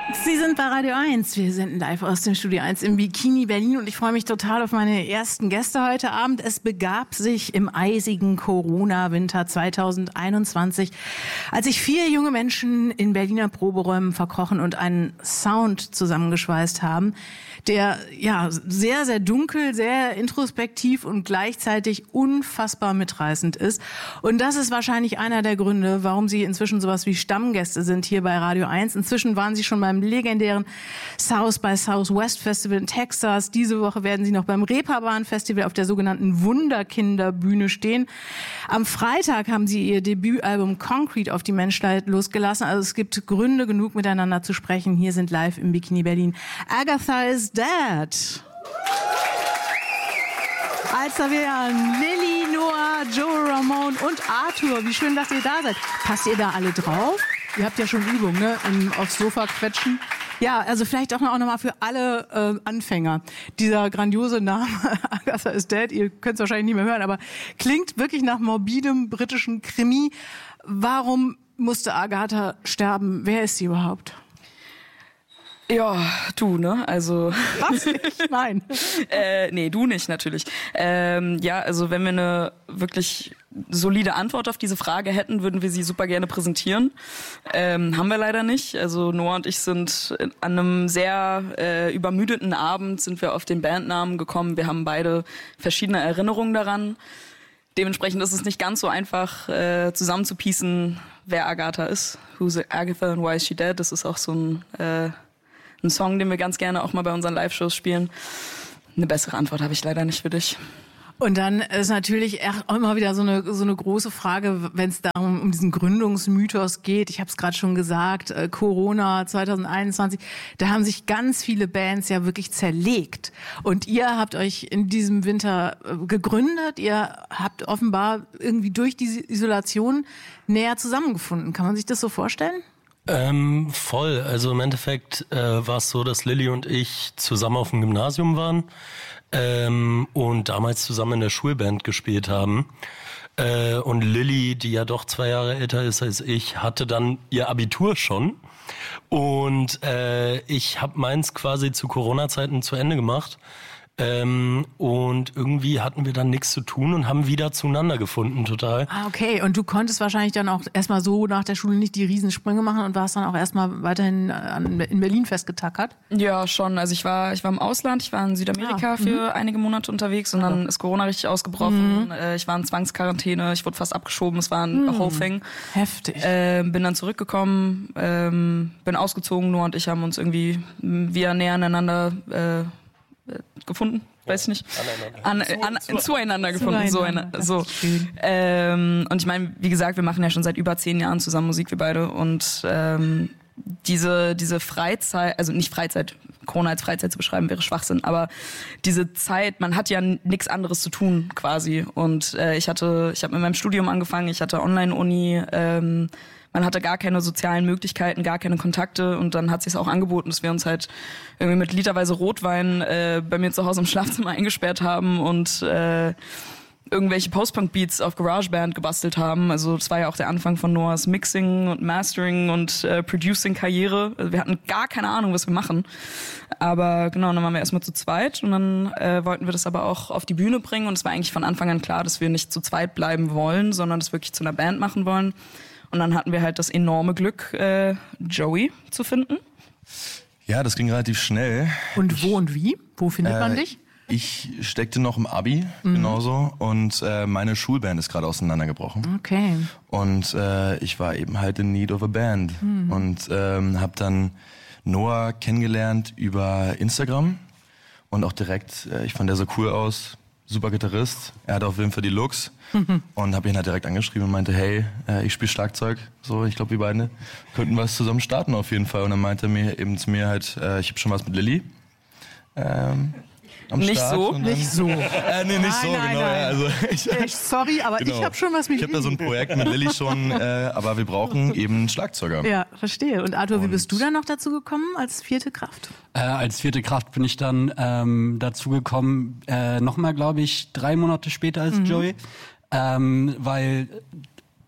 Sie sind bei Radio 1. Wir senden live aus dem Studio 1 im Bikini Berlin und ich freue mich total auf meine ersten Gäste heute Abend. Es begab sich im eisigen Corona-Winter 2021, als sich 4 junge Menschen in Berliner Proberäumen verkrochen und einen Sound zusammengeschweißt haben, der ja sehr, sehr dunkel, sehr introspektiv und gleichzeitig unfassbar mitreißend ist. Und das ist wahrscheinlich einer der Gründe, warum Sie inzwischen sowas wie Stammgäste sind hier bei Radio 1. Inzwischen waren Sie schon beim legendären South by Southwest Festival in Texas. Diese Woche werden Sie noch beim Reeperbahn Festival auf der sogenannten Wunderkinderbühne stehen. Am Freitag haben Sie Ihr Debütalbum Concrete auf die Menschheit losgelassen. Also es gibt Gründe genug, miteinander zu sprechen. Hier sind live im Bikini Berlin Agatha is Dead. Alza Vean, Lilly, Noah, Joe Ramone und Arthur. Wie schön, dass ihr da seid. Passt ihr da alle drauf? Ihr habt ja schon Übung, ne? Aufs Sofa quetschen. Ja, also vielleicht auch noch mal für alle Anfänger. Dieser grandiose Name, Agatha is Dead, ihr könnt es wahrscheinlich nicht mehr hören, aber klingt wirklich nach morbidem britischen Krimi. Warum musste Agatha sterben? Wer ist sie überhaupt? Ja, du, ne? Also. Was? Ich? Nein. Nee, du nicht, natürlich. Ja, also wenn wir eine wirklich solide Antwort auf diese Frage hätten, würden wir sie super gerne präsentieren. Haben wir leider nicht. Also Noah und ich sind an einem sehr übermüdeten Abend sind wir auf den Bandnamen gekommen. Wir haben beide verschiedene Erinnerungen daran. Dementsprechend ist es nicht ganz so einfach zusammenzupiecen, wer Agatha ist. Who's Agatha and why is she dead? Das ist auch so ein Song, den wir ganz gerne auch mal bei unseren Live-Shows spielen. Eine bessere Antwort habe ich leider nicht für dich. Und dann ist natürlich auch immer wieder so eine große Frage, wenn es darum um diesen Gründungsmythos geht. Ich habe es gerade schon gesagt, Corona 2021, da haben sich ganz viele Bands ja wirklich zerlegt. Und ihr habt euch in diesem Winter gegründet. Ihr habt offenbar irgendwie durch diese Isolation näher zusammengefunden. Kann man sich das so vorstellen? Voll. Also im Endeffekt war es so, dass Lilly und ich zusammen auf dem Gymnasium waren und damals zusammen in der Schulband gespielt haben. Und Lilly, die ja doch 2 Jahre älter ist als ich, hatte dann ihr Abitur schon. Und ich habe meins quasi zu Corona-Zeiten zu Ende gemacht. Und irgendwie hatten wir dann nichts zu tun und haben wieder zueinander gefunden, total. Ah, okay. Und du konntest wahrscheinlich dann auch erstmal so nach der Schule nicht die Riesensprünge machen und warst dann auch erstmal weiterhin in Berlin festgetackert? Ja, schon. Also ich war im Ausland, ich war in Südamerika für einige Monate unterwegs und dann ist Corona richtig ausgebrochen. Ich war in Zwangsquarantäne, ich wurde fast abgeschoben, es war ein whole thing. Heftig. Bin dann zurückgekommen, bin ausgezogen, Noah und ich haben uns irgendwie wieder näher aneinander gefunden, weiß ich nicht. Zueinander gefunden. So. Und ich meine, wie gesagt, wir machen ja schon seit über 10 Jahren zusammen Musik, wir beide. Und diese Freizeit, also nicht Freizeit, Corona als Freizeit zu beschreiben, wäre Schwachsinn, aber diese Zeit, man hat ja nichts anderes zu tun quasi. Und ich habe mit meinem Studium angefangen, ich hatte Online-Uni, man hatte gar keine sozialen Möglichkeiten, gar keine Kontakte und dann hat es sich auch angeboten, dass wir uns halt irgendwie mit literweise Rotwein bei mir zu Hause im Schlafzimmer eingesperrt haben und irgendwelche Post-Punk-Beats auf GarageBand gebastelt haben. Also das war ja auch der Anfang von Noahs Mixing und Mastering und Producing-Karriere. Also wir hatten gar keine Ahnung, was wir machen. Aber genau, dann waren wir erstmal zu zweit und dann wollten wir das aber auch auf die Bühne bringen und es war eigentlich von Anfang an klar, dass wir nicht zu zweit bleiben wollen, sondern das wirklich zu einer Band machen wollen. Und dann hatten wir halt das enorme Glück, Joey zu finden. Ja, das ging relativ schnell. Und wo und wie? Wo findet man dich? Ich steckte noch im Abi, genauso. Und meine Schulband ist gerade auseinandergebrochen. Okay. Und ich war eben halt in need of a band. Und habe dann Noah kennengelernt über Instagram. Und auch direkt, ich fand der so cool aus. Super Gitarrist. Er hat auf jeden Fall die Looks. Und habe ihn halt direkt angeschrieben und meinte, hey, ich spiele Schlagzeug. So, ich glaube, wir beide könnten was zusammen starten auf jeden Fall. Und dann meinte er mir eben zu mir halt, ich habe schon was mit Lilly. Nicht so? Nicht so. Nee, nicht nein, so, nein, genau. nein. Ja, also, Sorry, aber genau. ich habe schon was mit Ich habe da so ein Projekt mit Lilly schon, aber wir brauchen eben einen Schlagzeuger. Ja, verstehe. Und Arthur, wie bist du dann noch dazu gekommen als 4. Kraft? Als 4. Kraft bin ich dann dazu gekommen, nochmal, glaube ich, 3 Monate später als Joey, weil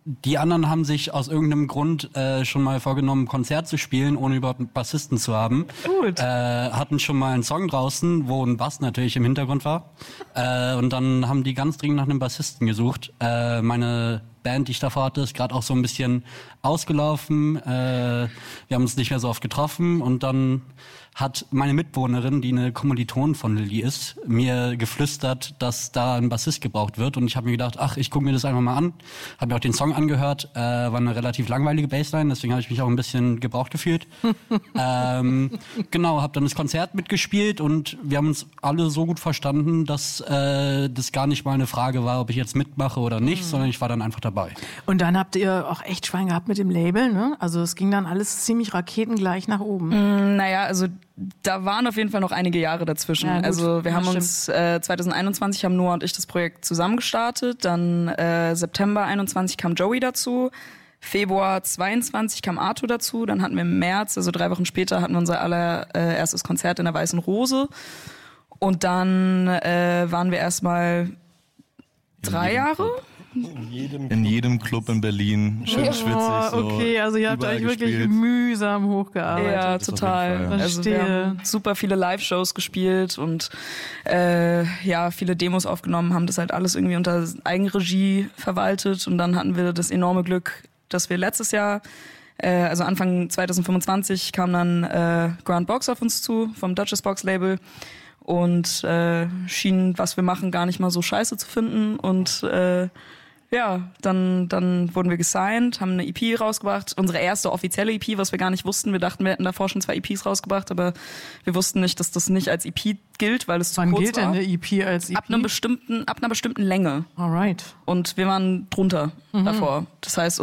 die anderen haben sich aus irgendeinem Grund schon mal vorgenommen, ein Konzert zu spielen, ohne überhaupt einen Bassisten zu haben. Gut. Hatten schon mal einen Song draußen, wo ein Bass natürlich im Hintergrund war. Und dann haben die ganz dringend nach einem Bassisten gesucht. Meine Band, die ich davor hatte, ist gerade auch so ein bisschen ausgelaufen. Wir haben uns nicht mehr so oft getroffen und dann hat meine Mitbewohnerin, die eine Kommilitonin von Lilly ist, mir geflüstert, dass da ein Bassist gebraucht wird. Und ich habe mir gedacht, ich gucke mir das einfach mal an. Habe mir auch den Song angehört. War eine relativ langweilige Bassline, deswegen habe ich mich auch ein bisschen gebraucht gefühlt. Genau, habe dann das Konzert mitgespielt und wir haben uns alle so gut verstanden, dass das gar nicht mal eine Frage war, ob ich jetzt mitmache oder nicht, sondern ich war dann einfach dabei. Und dann habt ihr auch echt Schwein gehabt mit dem Label, ne? Also es ging dann alles ziemlich raketengleich nach oben. Naja, also da waren auf jeden Fall noch einige Jahre dazwischen. Ja, also wir haben uns 2021 haben Noah und ich das Projekt zusammen gestartet. Dann September 21 kam Joey dazu. Februar 22 kam Arthur dazu. Dann hatten wir im März, also 3 Wochen später, hatten wir unser allererstes Konzert in der Weißen Rose. Und dann waren wir erstmal 3 Jahre. In jedem Club in Berlin, schön schwitzig. So okay, also ihr habt euch wirklich mühsam hochgearbeitet. Ja, total. Also wir haben super viele Live-Shows gespielt und viele Demos aufgenommen, haben das halt alles irgendwie unter Eigenregie verwaltet und dann hatten wir das enorme Glück, dass wir letztes Jahr, also Anfang 2025, kam dann Grand Box auf uns zu vom Duchess Box Label und schien, was wir machen, gar nicht mal so scheiße zu finden und dann wurden wir gesigned, haben eine EP rausgebracht, unsere erste offizielle EP, was wir gar nicht wussten. Wir dachten, wir hätten davor schon 2 EPs rausgebracht, aber wir wussten nicht, dass das nicht als EP gilt, weil es zu kurz war. Wann gilt denn eine EP als EP? Ab einer bestimmten Länge. Alright. Und wir waren drunter davor. Das heißt,